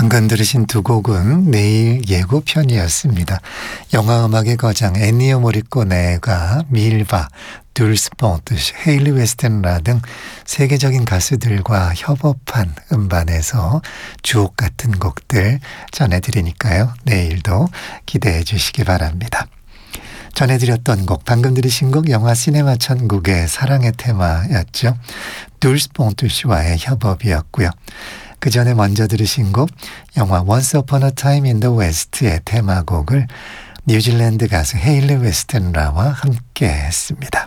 방금 들으신 두 곡은 내일 예고편이었습니다. 영화음악의 거장 엔니오 모리코네가 밀바, 듈스폰트, 헤일리 웨스턴라 등 세계적인 가수들과 협업한 음반에서 주옥 같은 곡들 전해드리니까요. 내일도 기대해 주시기 바랍니다. 전해드렸던 곡, 방금 들으신 곡 영화 시네마 천국의 사랑의 테마였죠. 듈스폰트 씨와의 협업이었고요. 그 전에 먼저 들으신 곡 영화 Once Upon a Time in the West의 테마곡을 뉴질랜드 가수 헤일리 웨스턴라와 함께 했습니다.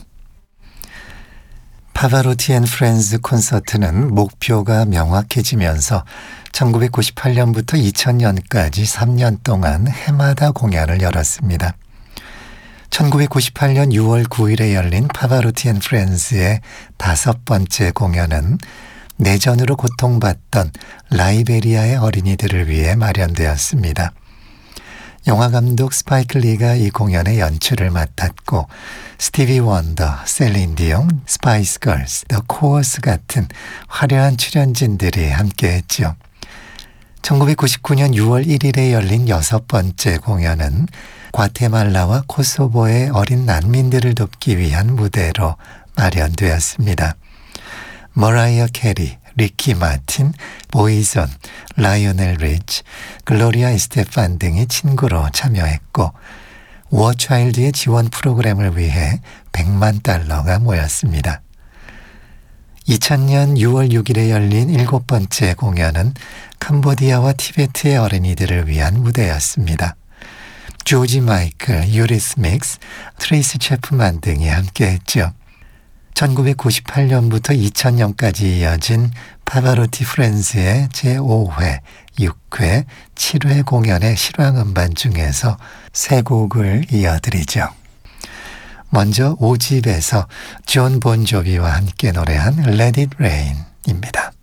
파바로티 앤 프렌즈 콘서트는 목표가 명확해지면서 1998년부터 2000년까지 3년 동안 해마다 공연을 열었습니다. 1998년 6월 9일에 열린 파바로티 앤 프렌즈의 5번째 공연은 내전으로 고통받던 라이베리아의 어린이들을 위해 마련되었습니다. 영화감독 스파이크 리가 이 공연의 연출을 맡았고 스티비 원더, 셀린 디옹, 스파이스 걸스, 더 코어스 같은 화려한 출연진들이 함께했죠. 1999년 6월 1일에 열린 6번째 공연은 과테말라와 코소보의 어린 난민들을 돕기 위한 무대로 마련되었습니다. 머라이어 캐리, 리키 마틴, 보이존, 라이오넬 리치, 글로리아 에스테판 등이 친구로 참여했고 워차일드의 지원 프로그램을 위해 100만 달러가 모였습니다. 2000년 6월 6일에 열린 7번째 공연은 캄보디아와 티베트의 어린이들을 위한 무대였습니다. 조지 마이클, 유리스믹스, 트레이스 체프만 등이 함께했죠. 1998년부터 2000년까지 이어진 파바로티 프렌즈의 제5회, 6회, 7회 공연의 실황음반 중에서 세 곡을 이어드리죠. 먼저 5집에서 존 본조비와 함께 노래한 Let It Rain입니다.